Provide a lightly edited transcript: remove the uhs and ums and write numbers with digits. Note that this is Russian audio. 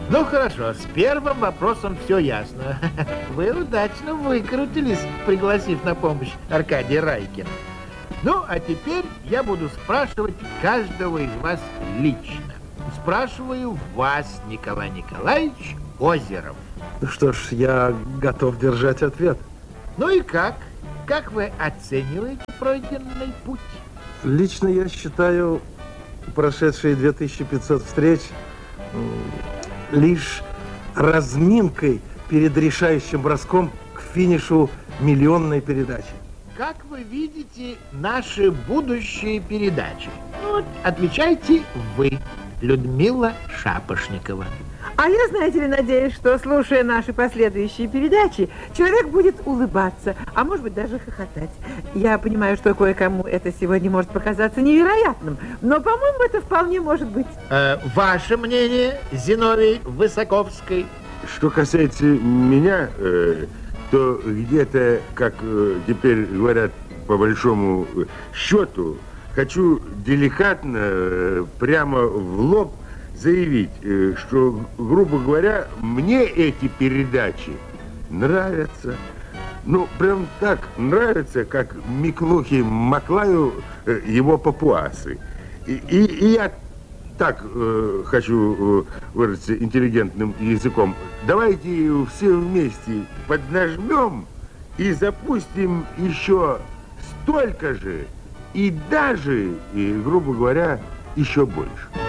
Ну хорошо, с первым вопросом все ясно. Вы удачно выкрутились, пригласив на помощь Аркадия Райкина. Ну, а теперь я буду спрашивать каждого из вас лично. Спрашиваю вас, Николай Николаевич Озеров. Что ж, я готов держать ответ. Ну и как? Как вы оцениваете пройденный путь? Лично я считаю прошедшие 2500 встреч лишь разминкой перед решающим броском к финишу миллионной передачи. Как вы видите наши будущие передачи? Ну, вот, отвечайте вы, Людмила Шапошникова. А я, знаете ли, надеюсь, что, слушая наши последующие передачи, человек будет улыбаться, а может быть даже хохотать. Я понимаю, что кое-кому это сегодня может показаться невероятным, но, по-моему, это вполне может быть. Ваше мнение, Зиновий Высоковский? Что касается меня, то где-то, как теперь говорят по большому счету, хочу деликатно, прямо в лоб заявить, что, грубо говоря, мне эти передачи нравятся. Ну, прям так нравятся, как Миклухе Маклаю его папуасы. И я так хочу выразиться интеллигентным языком. Давайте все вместе поднажмем и запустим еще столько же, и даже, грубо говоря, еще больше.